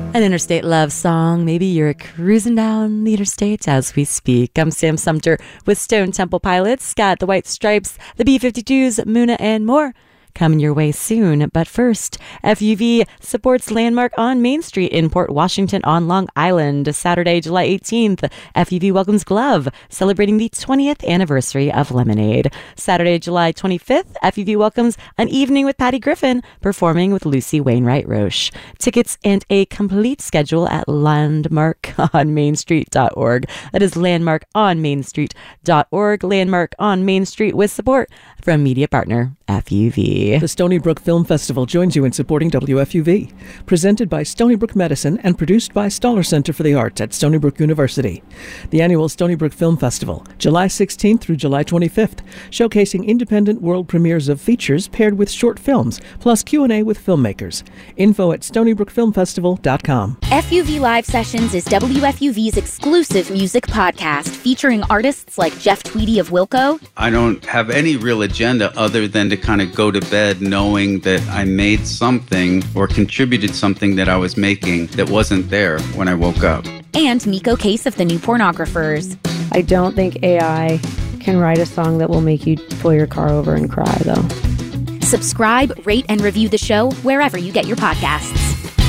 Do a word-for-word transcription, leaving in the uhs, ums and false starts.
An interstate love song. Maybe you're cruising down the interstate as we speak. I'm Sam Sumter with Stone Temple Pilots, got the White Stripes, the B fifty-twos, Muna, and more coming your way soon. But first, F U V supports Landmark on Main Street in Port Washington on Long Island. Saturday, July eighteenth, F U V welcomes Glove, celebrating the twentieth anniversary of Lemonade. Saturday, July twenty-fifth, F U V welcomes An Evening with Patty Griffin, performing with Lucy Wainwright Roche. Tickets and a complete schedule at landmark on main street dot org. That is landmark on main street dot org. Landmark on Main Street with support from media partner F U V. The Stony Brook Film Festival joins you in supporting W F U V. Presented by Stony Brook Medicine and produced by Stoller Center for the Arts at Stony Brook University. The annual Stony Brook Film Festival, July sixteenth through July twenty-fifth, showcasing independent world premieres of features paired with short films, plus Q and A with filmmakers. Info at stony brook film festival dot com. F U V Live Sessions is W F U V's exclusive music podcast featuring artists like Jeff Tweedy of Wilco. I don't have any real agenda other than to kind of go to bed knowing that I made something or contributed something that I was making that wasn't there when I woke up. And Miko Case of the New Pornographers. I don't think A I can write a song that will make you pull your car over and cry, though. Subscribe, rate, and review the show wherever you get your podcasts.